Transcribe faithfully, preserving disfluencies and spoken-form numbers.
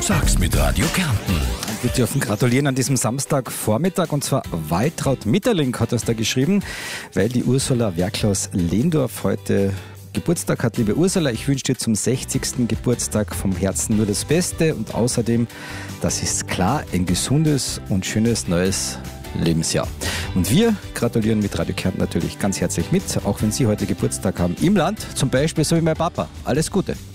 Sag's mit Radio Kärnten. Wir dürfen gratulieren an diesem Samstagvormittag, und zwar Waltraud Mitterling hat das da geschrieben, weil die Ursula Werklaus-Lehndorf heute Geburtstag hat. Liebe Ursula, ich wünsche dir zum sechzigsten Geburtstag vom Herzen nur das Beste und außerdem, das ist klar, ein gesundes und schönes neues Lebensjahr. Und wir gratulieren mit Radio Kärnten natürlich ganz herzlich mit, auch wenn Sie heute Geburtstag haben im Land, zum Beispiel so wie mein Papa. Alles Gute.